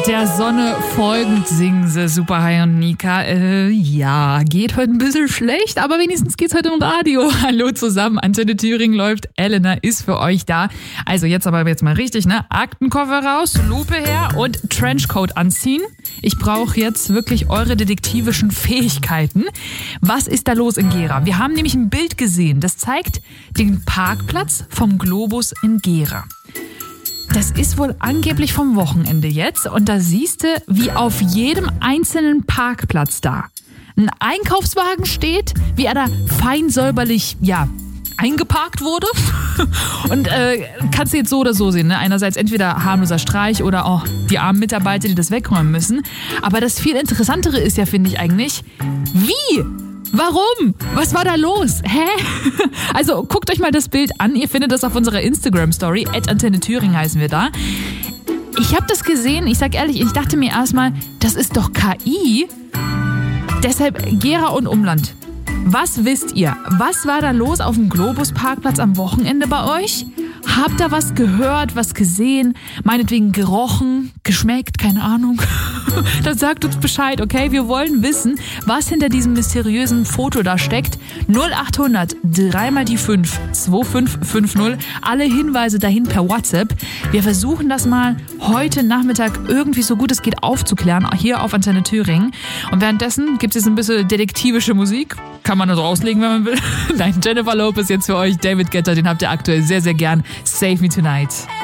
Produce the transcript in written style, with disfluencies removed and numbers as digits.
Der Sonne folgend singen sie Superhigh und Nika. Ja, geht heute ein bisschen schlecht, aber wenigstens geht's heute im Radio. Hallo zusammen, Antenne Thüringen läuft, Elena ist für euch da. Also jetzt mal richtig, ne? Aktenkoffer raus, Lupe her und Trenchcoat anziehen. Ich brauche jetzt wirklich eure detektivischen Fähigkeiten. Was ist da los in Gera? Wir haben nämlich ein Bild gesehen, das zeigt den Parkplatz vom Globus in Gera. Das ist wohl angeblich vom Wochenende jetzt und da siehst du, wie auf jedem einzelnen Parkplatz da ein Einkaufswagen steht, wie er da fein säuberlich, eingeparkt wurde. Und kannst du jetzt so oder so sehen, ne? Einerseits entweder harmloser Streich oder die armen Mitarbeiter, die das wegräumen müssen. Aber das viel Interessantere ist ja, finde ich eigentlich, wie? Warum? Was war da los? Hä? Also guckt euch mal das Bild an. Ihr findet das auf unserer Instagram-Story. @Antenne Thüringen heißen wir da. Ich habe das gesehen. Ich sag ehrlich, ich dachte mir erstmal, das ist doch KI. Deshalb Gera und Umland. Was wisst ihr? Was war da los auf dem Globus-Parkplatz am Wochenende bei euch? Habt ihr was gehört, was gesehen? Meinetwegen gerochen, geschmeckt, keine Ahnung. Dann sagt uns Bescheid, okay? Wir wollen wissen, was hinter diesem mysteriösen Foto da steckt. 0800 3x5 2550. Alle Hinweise dahin per WhatsApp. Wir versuchen das mal heute Nachmittag irgendwie so gut es geht aufzuklären, hier auf Antenne Thüringen. Und währenddessen gibt es ein bisschen detektivische Musik. Kann man das auslegen, wenn man will. Nein, Jennifer Lopez jetzt für euch. David Guetta, den habt ihr aktuell sehr, sehr gern. Save Me Tonight.